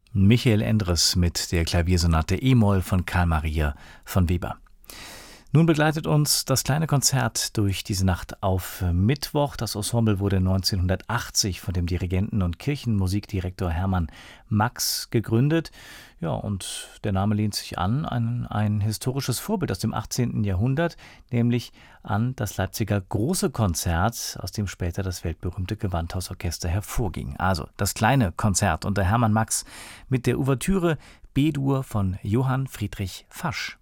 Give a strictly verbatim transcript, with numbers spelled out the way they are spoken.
Michael Endres mit der Klaviersonate E-Moll von Carl Maria von Weber. Nun begleitet uns das kleine Konzert durch diese Nacht auf Mittwoch. Das Ensemble wurde neunzehnhundertachtzig von dem Dirigenten und Kirchenmusikdirektor Hermann Max gegründet. Ja, und der Name lehnt sich an an ein historisches Vorbild aus dem achtzehnten Jahrhundert, nämlich an das Leipziger Große Konzert, aus dem später das weltberühmte Gewandhausorchester hervorging. Also das kleine Konzert unter Hermann Max mit der Ouvertüre B-Dur von Johann Friedrich Fasch.